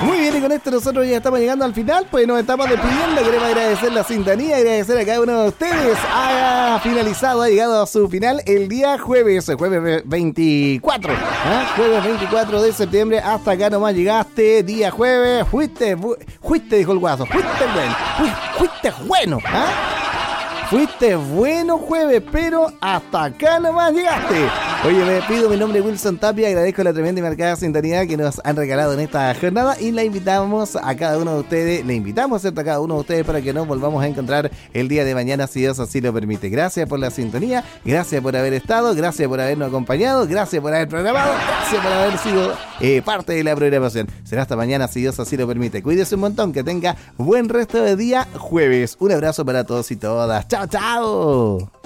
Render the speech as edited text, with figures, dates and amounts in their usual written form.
Muy bien, y con esto nosotros ya estamos llegando al final, pues nos estamos despidiendo. Queremos agradecer la sintonía, agradecer a cada uno de ustedes. Ha finalizado, ha llegado a su final el día jueves 24. Jueves 24 de septiembre, hasta acá nomás llegaste, día jueves. Fuiste, dijo el guaso, fuiste bueno, Fuiste bueno jueves, pero hasta acá nomás llegaste. Oye, me despido, mi nombre es Wilson Tapia, agradezco la tremenda y marcada sintonía que nos han regalado en esta jornada y la invitamos a cada uno de ustedes, ¿cierto? A cada uno de ustedes para que nos volvamos a encontrar el día de mañana, si Dios así lo permite. Gracias por la sintonía, gracias por haber estado, gracias por habernos acompañado, gracias por haber programado, gracias por haber sido parte de la programación. Será hasta mañana, si Dios así lo permite. Cuídese un montón, que tenga buen resto de día jueves. Un abrazo para todos y todas. ¡Chao, chao!